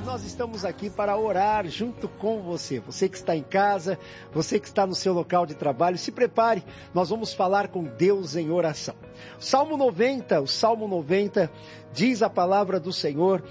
nós estamos aqui para orar junto com você. Você que está em casa, você que está no seu local de trabalho, se prepare, nós vamos falar com Deus em oração. O Salmo 90 diz a palavra do Senhor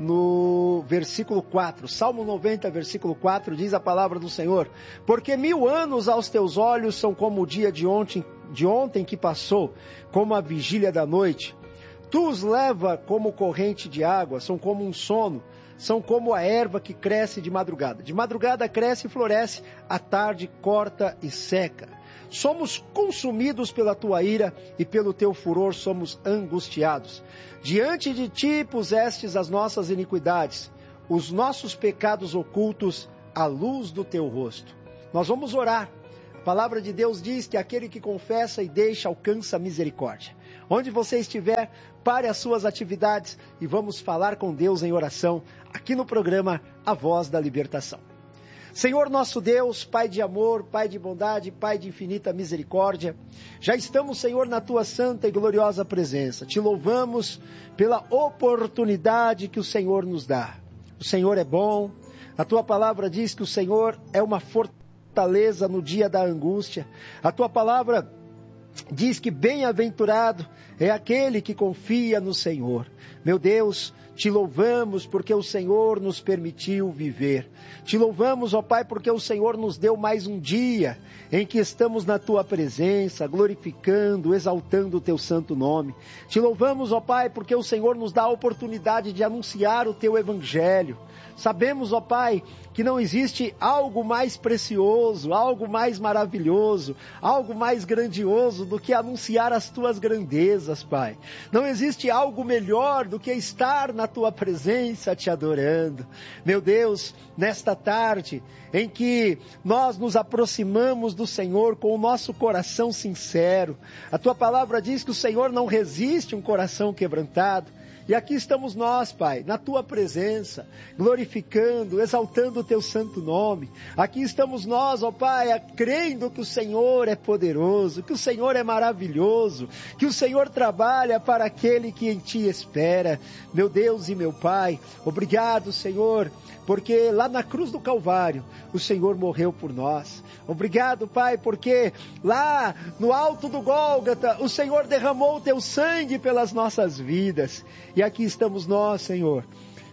no versículo 4. Salmo 90, versículo 4, diz a palavra do Senhor: porque 1000 anos aos teus olhos são como o dia de ontem que passou, como a vigília da noite. Tu os leva como corrente de água, são como um sono, são como a erva que cresce de madrugada. De madrugada cresce e floresce, à tarde corta e seca. Somos consumidos pela tua ira e pelo teu furor somos angustiados. Diante de ti pusestes as nossas iniquidades, os nossos pecados ocultos à luz do teu rosto. Nós vamos orar. A palavra de Deus diz que aquele que confessa e deixa alcança misericórdia. Onde você estiver, pare as suas atividades e vamos falar com Deus em oração, aqui no programa A Voz da Libertação. Senhor nosso Deus, Pai de amor, Pai de bondade, Pai de infinita misericórdia, já estamos, Senhor, na Tua santa e gloriosa presença. Te louvamos pela oportunidade que o Senhor nos dá. O Senhor é bom, a Tua palavra diz que o Senhor é uma fortaleza no dia da angústia. A Tua palavra diz que bem-aventurado é aquele que confia no Senhor. Meu Deus, te louvamos porque o Senhor nos permitiu viver. Te louvamos, ó Pai, porque o Senhor nos deu mais um dia em que estamos na Tua presença, glorificando, exaltando o Teu santo nome. Te louvamos, ó Pai, porque o Senhor nos dá a oportunidade de anunciar o Teu Evangelho. Sabemos, ó Pai, que não existe algo mais precioso, algo mais maravilhoso, algo mais grandioso do que anunciar as Tuas grandezas, Pai. Não existe algo melhor do que estar na Tua presença te adorando. Meu Deus, nesta tarde em que nós nos aproximamos do Senhor com o nosso coração sincero, a Tua palavra diz que o Senhor não resiste um coração quebrantado. E aqui estamos nós, Pai, na Tua presença, glorificando, exaltando o Teu santo nome. Aqui estamos nós, ó Pai, crendo que o Senhor é poderoso, que o Senhor é maravilhoso, que o Senhor trabalha para aquele que em Ti espera. Meu Deus e meu Pai, obrigado, Senhor, porque lá na cruz do Calvário, o Senhor morreu por nós. Obrigado, Pai, porque lá no alto do Gólgota, o Senhor derramou o Teu sangue pelas nossas vidas. E aqui estamos nós, Senhor,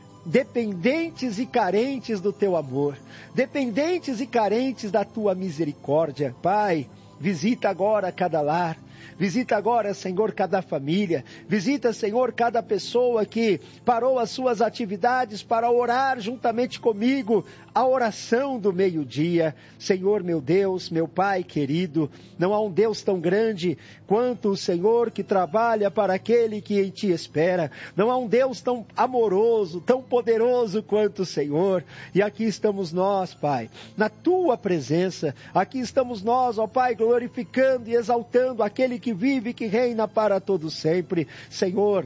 dependentes e carentes do Teu amor, dependentes e carentes da Tua misericórdia. Pai, visita agora cada lar. Visita agora, Senhor, cada família. Visita, Senhor, cada pessoa que parou as suas atividades para orar juntamente comigo a oração do meio-dia. Senhor, meu Deus, meu Pai querido, não há um Deus tão grande quanto o Senhor que trabalha para aquele que em Ti espera. Não há um Deus tão amoroso, tão poderoso quanto o Senhor. E aqui estamos nós, Pai, na Tua presença. Aqui estamos nós, ó Pai, glorificando e exaltando aquele que vive e que reina para todo sempre. Senhor,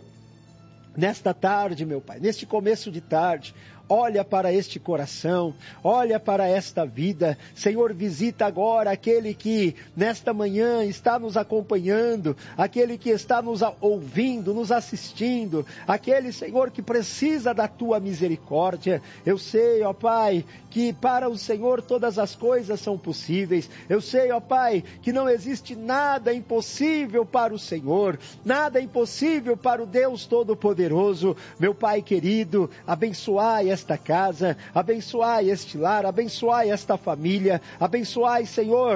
nesta tarde, meu Pai, neste começo de tarde, olha para este coração, olha para esta vida. Senhor, visita agora aquele que nesta manhã está nos acompanhando, aquele que está nos ouvindo, nos assistindo, aquele, Senhor, que precisa da Tua misericórdia. Eu sei, ó Pai, que para o Senhor todas as coisas são possíveis. Eu sei, ó Pai, que não existe nada impossível para o Senhor, nada impossível para o Deus Todo-Poderoso. Meu Pai querido, abençoai esta casa, abençoai este lar, abençoai esta família, abençoai, Senhor,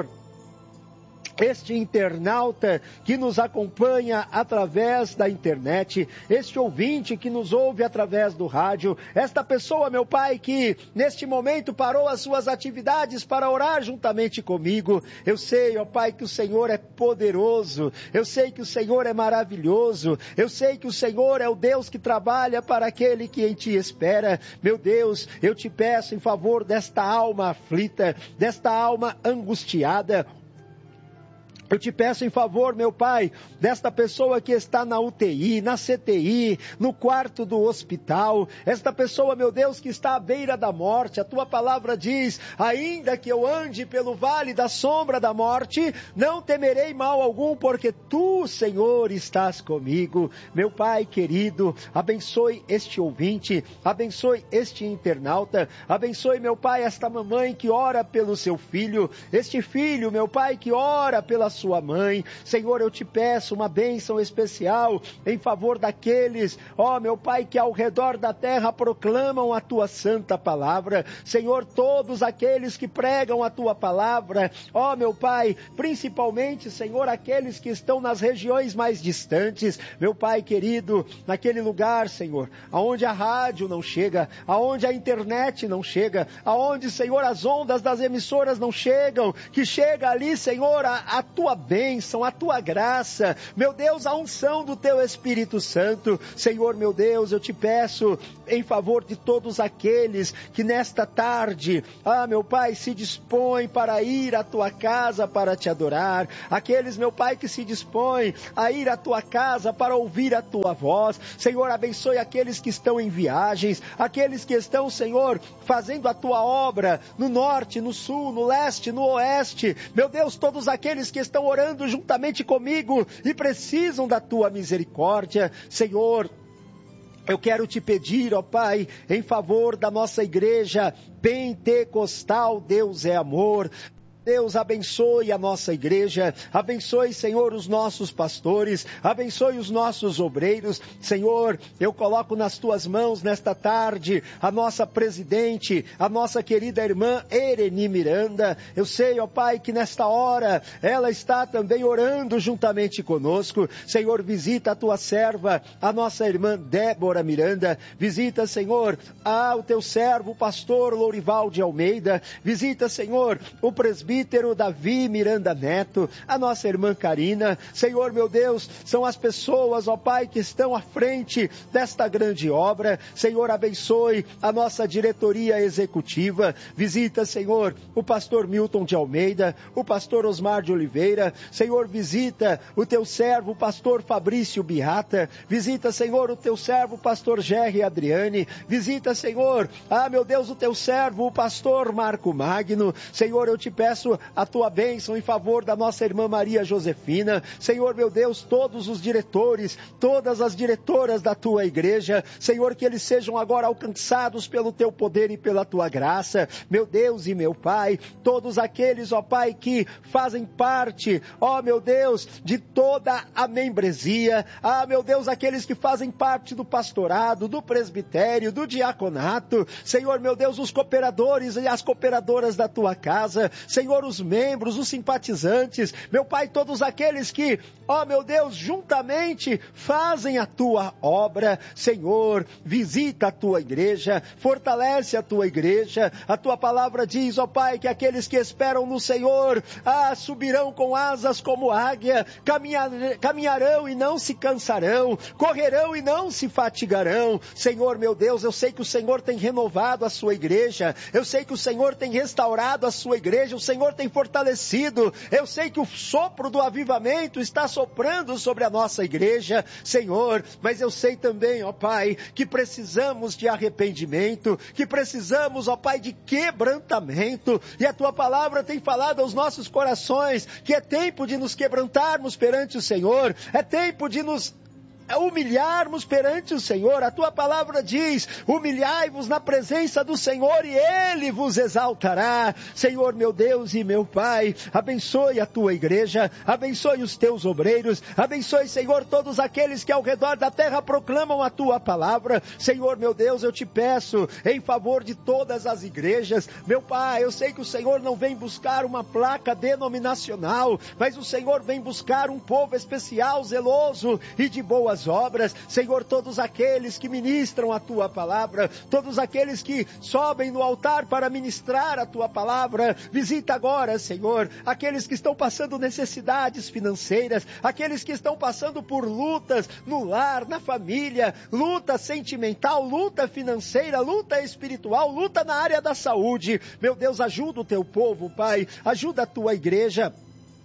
este internauta que nos acompanha através da internet, este ouvinte que nos ouve através do rádio, esta pessoa, meu Pai, que neste momento parou as suas atividades para orar juntamente comigo. Eu sei, ó Pai, que o Senhor é poderoso, eu sei que o Senhor é maravilhoso, eu sei que o Senhor é o Deus que trabalha para aquele que em Ti espera. Meu Deus, eu Te peço em favor desta alma aflita, desta alma angustiada. Eu te peço em favor, meu Pai, desta pessoa que está na UTI, na CTI, no quarto do hospital, esta pessoa, meu Deus, que está à beira da morte. A tua palavra diz, ainda que eu ande pelo vale da sombra da morte, não temerei mal algum, porque tu, Senhor, estás comigo. Meu Pai querido, abençoe este ouvinte, abençoe este internauta, abençoe, meu Pai, esta mamãe que ora pelo seu filho, este filho, meu Pai, que ora pela sua mãe. Senhor, eu te peço uma bênção especial em favor daqueles, ó meu Pai, que ao redor da terra proclamam a tua santa palavra. Senhor, todos aqueles que pregam a tua palavra, ó meu Pai, principalmente, Senhor, aqueles que estão nas regiões mais distantes, meu Pai querido, naquele lugar, Senhor, aonde a rádio não chega, aonde a internet não chega, aonde, Senhor, as ondas das emissoras não chegam, que chega ali, Senhor, a tua bênção, a tua graça, meu Deus, a unção do teu Espírito Santo. Senhor, meu Deus, eu te peço em favor de todos aqueles que nesta tarde, meu Pai, se dispõem para ir à tua casa para te adorar, aqueles, meu Pai, que se dispõem a ir à tua casa para ouvir a tua voz. Senhor, abençoe aqueles que estão em viagens, aqueles que estão, Senhor, fazendo a tua obra no norte, no sul, no leste, no oeste. Meu Deus, todos aqueles que estão orando juntamente comigo e precisam da tua misericórdia. Senhor, eu quero te pedir, ó Pai, em favor da nossa igreja pentecostal, Deus é amor. Deus, abençoe a nossa igreja, abençoe, Senhor, os nossos pastores, abençoe os nossos obreiros. Senhor, eu coloco nas tuas mãos nesta tarde a nossa presidente, a nossa querida irmã Ereni Miranda. Eu sei, ó Pai, que nesta hora ela está também orando juntamente conosco. Senhor, visita a tua serva, a nossa irmã Débora Miranda. Visita, Senhor, o teu servo, o pastor Lourival de Almeida. Visita, Senhor, o presbítero Davi Miranda Neto, a nossa irmã Karina. Senhor, meu Deus, são as pessoas, ó Pai, que estão à frente desta grande obra. Senhor, abençoe a nossa diretoria executiva. Visita, Senhor, o pastor Milton de Almeida, o pastor Osmar de Oliveira. Senhor, visita o teu servo, o pastor Fabrício Biata. Visita, Senhor, o teu servo, o pastor Gerry Adriane. Visita, Senhor, meu Deus, o teu servo, o pastor Marco Magno. Senhor, eu te peço a tua bênção em favor da nossa irmã Maria Josefina. Senhor, meu Deus, todos os diretores, todas as diretoras da tua igreja, Senhor, que eles sejam agora alcançados pelo teu poder e pela tua graça. Meu Deus e meu Pai, todos aqueles, ó Pai, que fazem parte, ó meu Deus, de toda a membresia, meu Deus, aqueles que fazem parte do pastorado, do presbitério, do diaconato, Senhor, meu Deus, os cooperadores e as cooperadoras da tua casa, Senhor, os membros, os simpatizantes, meu Pai, todos aqueles que, ó meu Deus, juntamente fazem a tua obra. Senhor, visita a tua igreja, fortalece a tua igreja. A tua palavra diz, ó Pai, que aqueles que esperam no Senhor, subirão com asas como águia, caminharão e não se cansarão, correrão e não se fatigarão. Senhor, meu Deus, eu sei que o Senhor tem renovado a sua igreja, eu sei que o Senhor tem restaurado a sua igreja, o Senhor tem fortalecido. Eu sei que o sopro do avivamento está soprando sobre a nossa igreja, Senhor, mas eu sei também, ó Pai, que precisamos de arrependimento, que precisamos, ó Pai, de quebrantamento, e a tua palavra tem falado aos nossos corações que é tempo de nos quebrantarmos perante o Senhor, é tempo de nos humilharmos perante o Senhor. A tua palavra diz, humilhai-vos na presença do Senhor e Ele vos exaltará. Senhor, meu Deus e meu Pai, abençoe a tua igreja, abençoe os teus obreiros, abençoe, Senhor, todos aqueles que ao redor da terra proclamam a tua palavra. Senhor, meu Deus, eu te peço em favor de todas as igrejas. Meu Pai, eu sei que o Senhor não vem buscar uma placa denominacional, mas o Senhor vem buscar um povo especial, zeloso e de boas obras. Senhor, todos aqueles que ministram a tua palavra, todos aqueles que sobem no altar para ministrar a tua palavra, visita agora, Senhor, aqueles que estão passando necessidades financeiras, aqueles que estão passando por lutas no lar, na família, luta sentimental, luta financeira, luta espiritual, luta na área da saúde. Meu Deus, ajuda o teu povo, Pai, ajuda a tua igreja.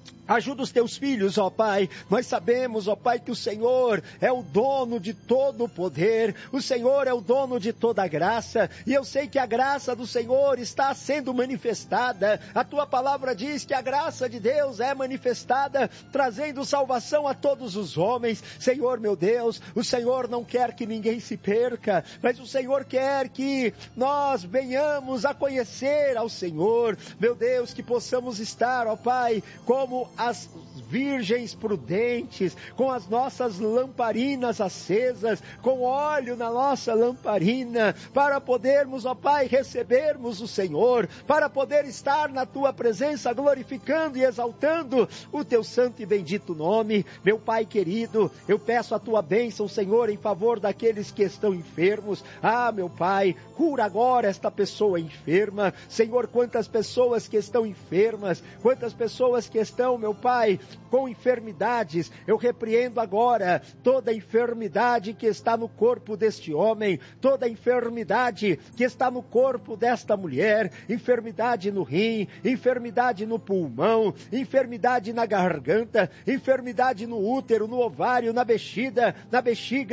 Ajuda os teus filhos, ó Pai. Nós sabemos, ó Pai, que o Senhor é o dono de todo o poder. O Senhor é o dono de toda a graça. E eu sei que a graça do Senhor está sendo manifestada. A tua palavra diz que a graça de Deus é manifestada, trazendo salvação a todos os homens. Senhor, meu Deus, o Senhor não quer que ninguém se perca, mas o Senhor quer que nós venhamos a conhecer ao Senhor. Meu Deus, que possamos estar, ó Pai, como as virgens prudentes, com as nossas lamparinas acesas, com óleo na nossa lamparina, para podermos, ó Pai, recebermos o Senhor, para poder estar na Tua presença, glorificando e exaltando o Teu santo e bendito nome. Meu Pai querido, eu peço a Tua bênção, Senhor, em favor daqueles que estão enfermos. Ah, meu Pai, cura agora esta pessoa enferma. Senhor, quantas pessoas que estão enfermas, quantas pessoas que estão, meu Pai, com enfermidades, eu repreendo agora toda enfermidade que está no corpo deste homem, toda enfermidade que está no corpo desta mulher, enfermidade no rim, enfermidade no pulmão, enfermidade na garganta, enfermidade no útero, no ovário, na bexiga,